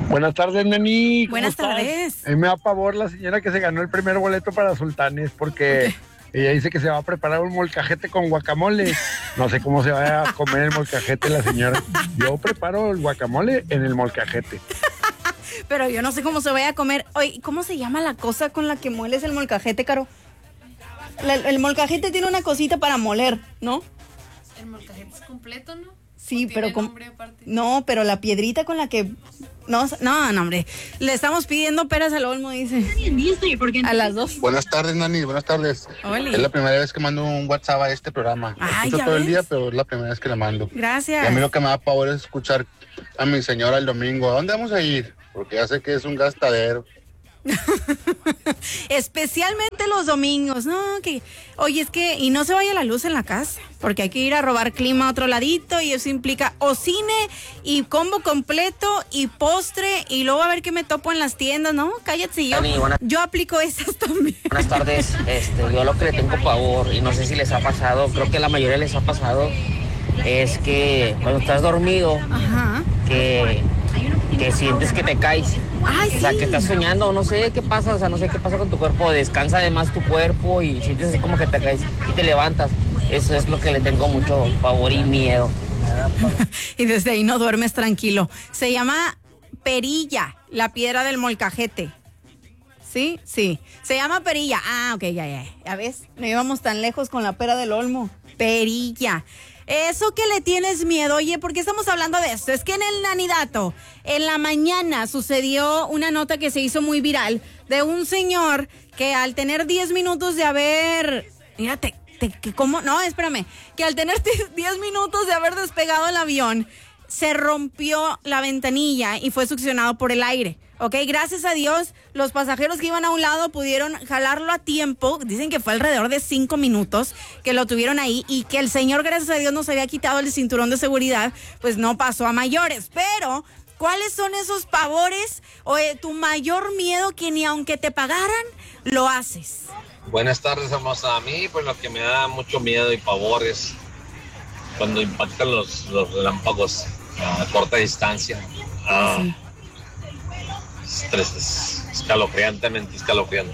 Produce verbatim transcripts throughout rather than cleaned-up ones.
Buenas tardes, Neni. Buenas estás? tardes. A mí me da pavor la señora que se ganó el primer boleto para Sultanes porque okay. ella dice que se va a preparar un molcajete con guacamole. No sé cómo se va a comer el molcajete la señora. Yo preparo el guacamole en el molcajete. Pero yo no sé cómo se vaya a comer. Oye, ¿cómo se llama la cosa con la que mueles el molcajete, Caro? La, el molcajete tiene una cosita para moler, ¿no? El molcajete es completo, ¿no? Sí, pero con... No, pero la piedrita con la que... No, no, no, hombre. Le estamos pidiendo peras al olmo, dice. A las dos. Buenas tardes, Nani. Buenas tardes. Oli. Es la primera vez que mando un WhatsApp a este programa. Ay, escucho todo ves? el día, pero es la primera vez que le mando. Gracias. Y a mí lo que me da pavor es escuchar a mi señora el domingo. ¿A dónde vamos a ir? Porque ya sé que es un gastadero. Especialmente los domingos, ¿no? Que, oye, es que, y no se vaya la luz en la casa, porque hay que ir a robar clima a otro ladito, y eso implica o cine, y combo completo, y postre, y luego a ver qué me topo en las tiendas, ¿no? Cállate, yo, Dani, buena- yo aplico esas también. Buenas tardes, este, yo lo que le tengo pavor, y no sé si les ha pasado, creo que a la mayoría les ha pasado, es que cuando estás dormido, Ajá. que, que sientes que te caes. Ay, O sea, sí. que estás soñando, no sé qué pasa, o sea, no sé qué pasa con tu cuerpo, descansa además tu cuerpo y sientes así como que te caes y te levantas. Eso es lo que le tengo mucho pavor y miedo. Y desde ahí no duermes tranquilo. Se llama perilla, la piedra del molcajete. ¿Sí? Sí. Se llama perilla. Ah, ok, ya, ya. Ya ves, no íbamos tan lejos con la pera del olmo. Perilla. Eso que le tienes miedo, oye, ¿por qué estamos hablando de esto? Es que en el Nanidato, en la mañana sucedió una nota que se hizo muy viral de un señor que al tener diez minutos de haber... Mírate, te, que ¿cómo? No, espérame. Que al tener diez minutos de haber despegado el avión, se rompió la ventanilla y fue succionado por el aire. Ok, gracias a Dios, los pasajeros que iban a un lado pudieron jalarlo a tiempo. Dicen que fue alrededor de cinco minutos que lo tuvieron ahí y que el señor, gracias a Dios, nos había quitado el cinturón de seguridad, pues no pasó a mayores. Pero, ¿cuáles son esos pavores o eh, tu mayor miedo que ni aunque te pagaran, lo haces? Buenas tardes, hermosa. A mí, pues lo que me da mucho miedo y pavor es cuando impactan los, los relámpagos a corta distancia. Ah, Sí. Estrés, es escalofriantemente escalofriante.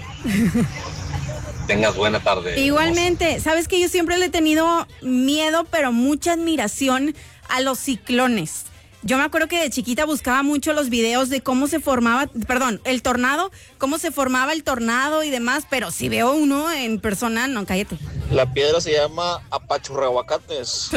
Tengas buena tarde. Igualmente, hermosa. Sabes que yo siempre le he tenido miedo, pero mucha admiración a los ciclones. Yo me acuerdo que de chiquita buscaba mucho los videos de cómo se formaba, perdón, el tornado, cómo se formaba el tornado y demás, pero si veo uno en persona, no, cállate. La piedra se llama apachurrahuacates.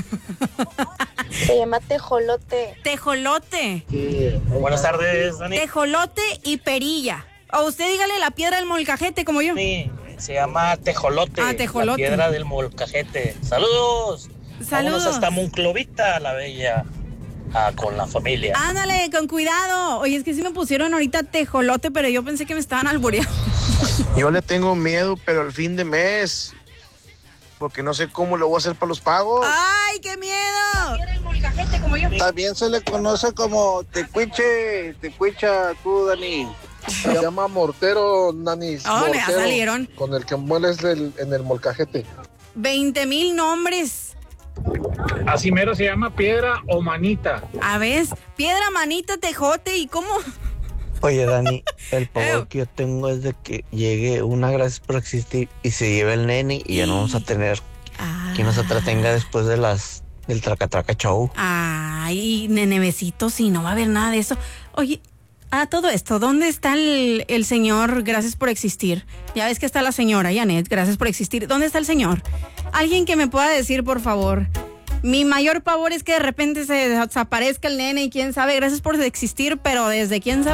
Se llama tejolote. Tejolote. Sí. Buenas tardes, Dani. Tejolote y perilla. O usted dígale la piedra del molcajete como yo. Sí, se llama tejolote. Ah, tejolote. La piedra del molcajete. ¡Saludos! Saludos. Vámonos hasta Monclovita, la bella. Ah, con la familia. Ándale, con cuidado. Oye, es que sí me pusieron ahorita tejolote, pero yo pensé que me estaban albureando. Yo le tengo miedo, pero el fin de mes, porque no sé cómo lo voy a hacer para los pagos. ¡Ay, qué miedo! También se le conoce como tecuiche, tecuicha tú, Dani. Se llama mortero, Nani. Oh, ya salieron. Con el que mueles el, en el molcajete. veinte mil nombres. Así mero se llama piedra o manita. A ver, piedra, manita, tejote y cómo... Oye, Dani, el pavor que yo tengo es de que llegue una gracias por existir y se lleve el nene y ya no vamos a tener ah. quien nos entretenga después de las del traca traca show. Ay, nenevecito, sí, no va a haber nada de eso. Oye, a todo esto, ¿dónde está el, el señor gracias por existir? Ya ves que está la señora Janet, gracias por existir. ¿Dónde está el señor? Alguien que me pueda decir, por favor. Mi mayor pavor es que de repente se desaparezca el nene y quién sabe, gracias por existir, pero desde quién sabe.